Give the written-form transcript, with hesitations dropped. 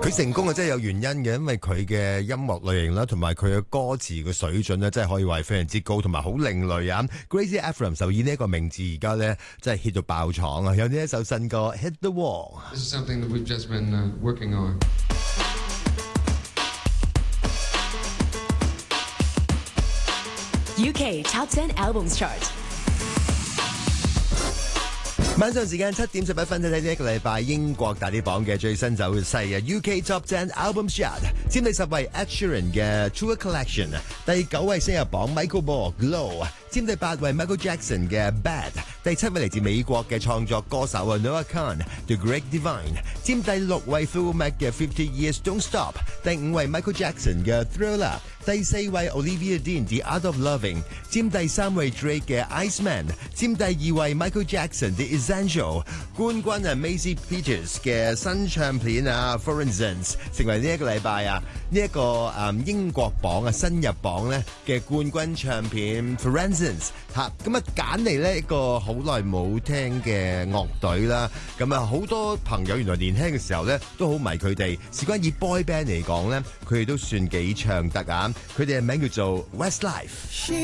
佢成功真係有原因嘅，因為佢嘅音樂類型啦，同埋佢嘅歌詞嘅水準咧，真係可以話係非常之高，同埋好另類啊。Gracie Ephraim 就以呢一個名字而家咧，真係 hit 到爆廠啊！有呢一首新歌 Hit the Wall。 This is something that we've just been working on. UK Top 10 Albums Chart。 晚上時間7:11，睇睇呢一個禮拜英國大啲榜嘅最新走勢啊 ！UK Top 10 Albums Chart， 佔第10位 Ed Sheeran 嘅 True Collection， 第9位升入榜 Michael Ball Glow， 佔第8位 Michael Jackson 嘅 Bad， 第7位嚟自美國嘅創作歌手 Noah Kahan The Great Divine， 佔第6位 Fleetwood Mac 嘅 50 Years Don't Stop， 第5位 Michael Jackson 嘅 Thriller， 第4位 Olivia Dean The Art of Loving， 佔第3位 Drake 嘅 Iceman， 佔第2位 Michael Jackson The Essential， 冠軍係 Macy Peters 嘅新唱片啊 Forensics， 成為呢一個禮拜啊呢一個英國榜啊新入榜咧嘅冠軍唱片 Forensics 嚇，咁啊揀嚟呢一個好耐冇聽嘅樂隊啦，咁啊好多朋友原來年輕嘅時候咧都好迷佢哋，事關以 boy band 嚟講咧，佢哋都算幾唱得啊！佢哋嘅名叫做 Westlife。